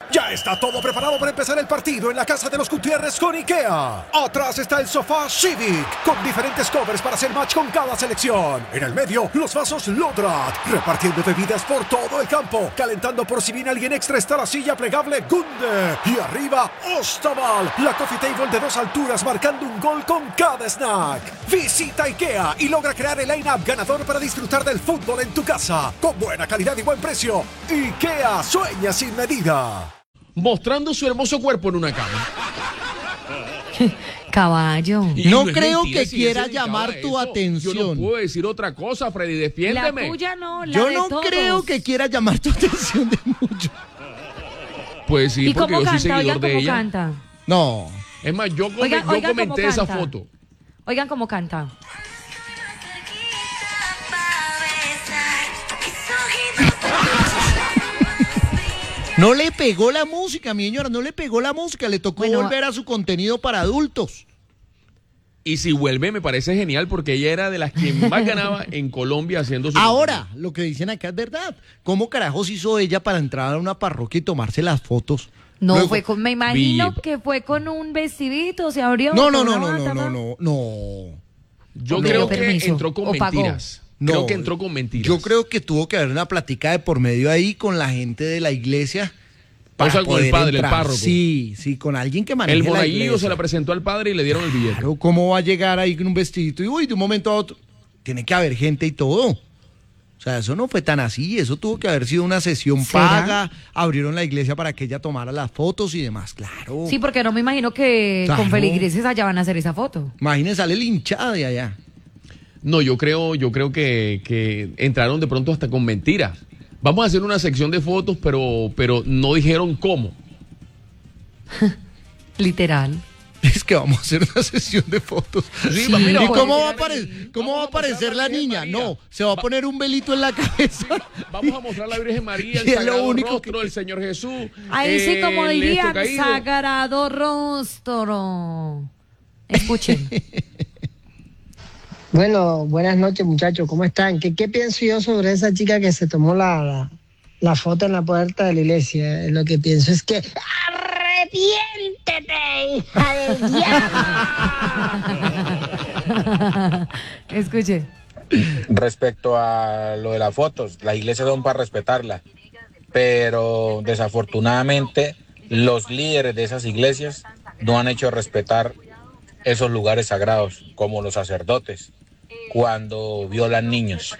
Ya está todo preparado para empezar el partido en la casa de los Gutiérrez con IKEA. Atrás está el sofá Civic, con diferentes covers para hacer match con cada selección. En el medio, los vasos Lodrat, repartiendo bebidas por todo el campo. Calentando por si viene alguien extra está la silla plegable Gunde. Y arriba, Ostaval, la coffee table de 2 alturas marcando un gol con cada snack. Visita IKEA y logra crear el line-up ganador para disfrutar del fútbol en tu casa. Con buena calidad y buen precio. IKEA, sueña sin medida. Mostrando su hermoso cuerpo en una cama. Caballo. Y No es creo mentira, que si quiera se dedicaba llamar a tu eso. atención. Yo no puedo decir otra cosa, Freddy, La defiéndeme. tuya no, la Yo de no todos. creo que quiera llamar tu atención de mucho. Pues sí, ¿Y porque cómo yo soy canta? seguidor Oigan de cómo ella. canta. No. Es más, yo Oigan cómo comenté esa canta. foto. Oigan cómo canta. No le pegó la música, mi señora, no le pegó la música, le tocó Bueno, volver a su contenido para adultos. Y si vuelve, me parece genial porque ella era de las que más ganaba en Colombia haciendo su Ahora, lo que dicen acá es verdad. ¿Cómo carajos hizo ella para entrar a una parroquia y tomarse las fotos? No, Luego- fue con, me imagino Vi- que fue con un vestidito, se abrió. No, con no, una no, no, bata, no, ¿no? no, no. Yo ¿O creo pidió que permiso? entró con ¿O pagó? mentiras. No, Creo que entró con mentiras. Yo creo que tuvo que haber una plática de por medio ahí con la gente de la iglesia. O sea, con el poder padre, el entrar. párroco. Sí, sí, con alguien que maneje El la monaguillo iglesia. se la presentó al padre y le dieron el billete. Claro, ¿cómo va a llegar ahí con un vestidito? Y uy, de un momento a otro. Tiene que haber gente y todo. O sea, eso no fue tan así. Eso tuvo que haber sido una sesión ¿Será? paga. Abrieron la iglesia para que ella tomara las fotos y demás. Claro. Sí, porque no me imagino que Claro. con feligreses allá van a hacer esa foto. Imagínense, sale linchada de allá. No, yo creo que entraron de pronto hasta con mentiras. Vamos a hacer una sección de fotos, pero no dijeron cómo. Literal. Es que vamos a hacer una sesión de fotos. Sí, Sí, mira, ¿Y pues. cómo va a, Vamos cómo va a aparecer la Virgen niña? María. No, se va a poner un velito en la cabeza. Vamos a mostrar a la Virgen María, el Y es lo sagrado único rostro que- del Señor Jesús. Ahí sí, como el dirían, esto caído. sagrado rostro. Escuchen. Bueno, buenas noches muchachos, ¿cómo están? ¿Qué pienso yo sobre esa chica que se tomó la foto en la puerta de la iglesia? Lo que pienso es que ¡arrepiéntete, hija del diablo! Escuchen. Respecto a lo de las fotos, las iglesias son para respetarla, pero desafortunadamente los líderes de esas iglesias no han hecho respetar esos lugares sagrados, como los sacerdotes, cuando violan niños.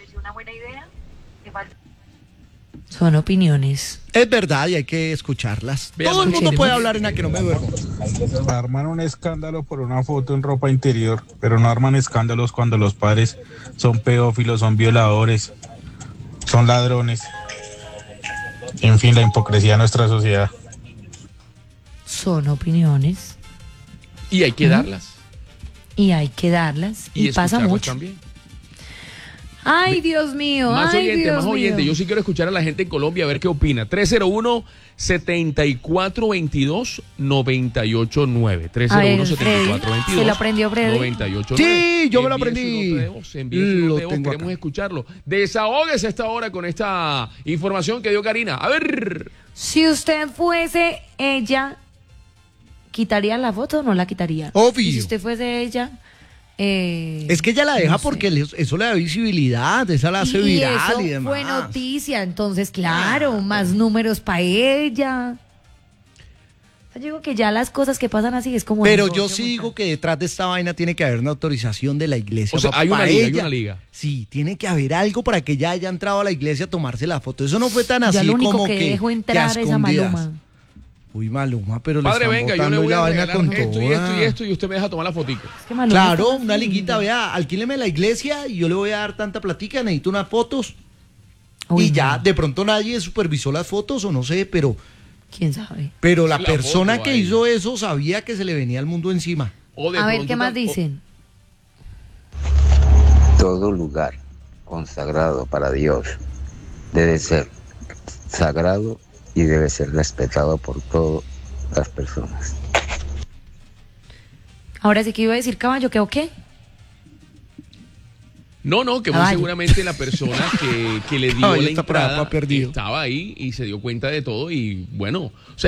Son opiniones. Es verdad y hay que escucharlas. Veamos. Todo el mundo Escuchemos. puede hablar en la que no me duermo. Arman un escándalo por una foto en ropa interior, pero no arman escándalos cuando los padres son pedófilos, son violadores, son ladrones. En fin, la hipocresía de nuestra sociedad. Son opiniones. Y hay que darlas. Y hay que darlas. Y pasa escucharlas mucho. también. Ay, Dios mío. Más ay, oyente, Dios más oyente. mío. Yo sí quiero escuchar a la gente en Colombia a ver qué opina. 301-7422-989. A ver, Freddy, 301-7422. ¿se lo aprendió Freddy? 989. Sí, yo me lo Envíe aprendí. su nota de voz, envíe su Lo nota de voz, tengo queremos acá. escucharlo. Desahóguese esta hora con esta información que dio Karina. A ver. Si usted fuese ella, ¿quitaría la foto o no la quitaría? Obvio. Y si usted fuese ella, Es que ella la deja no sé. porque eso le da visibilidad, esa la hace y viral eso y demás. fue noticia, entonces claro, más números para ella. Yo digo que ya las cosas que pasan así es como Pero negocio, yo sí digo muchachos. que detrás de esta vaina tiene que haber una autorización de la iglesia. O sea, pa- hay una pa' liga, hay ella. una liga. Sí, tiene que haber algo para que ella haya entrado a la iglesia a tomarse la foto. Eso no fue tan Yo así lo único como que que dejo que a entrar es a escondidas. Maluma. Uy, Maluma, pero Padre, le venga, están yo le botando voy la a vaina regalar con esto y esto y toda. esto y usted me deja tomar la fotico. Es que Maluma Claro, está una haciendo. liguita, vea, alquíleme la iglesia y yo le voy a dar tanta platica, necesito unas fotos. Uy, y ya, no. de pronto nadie supervisó las fotos o no sé, pero ¿Quién sabe? la La persona foto que ahí. hizo eso sabía que se le venía el mundo encima. O de A ver, pronto ¿qué más tam- dicen? Todo lugar consagrado para Dios debe ser sagrado y debe ser respetado por todas las personas. Ahora sí que iba a decir caballo, ¿qué o qué? No, que muy Caballo. seguramente la persona que le dio Caballo la está por acá, entrada perdido. estaba ahí y se dio cuenta de todo y bueno, o sea,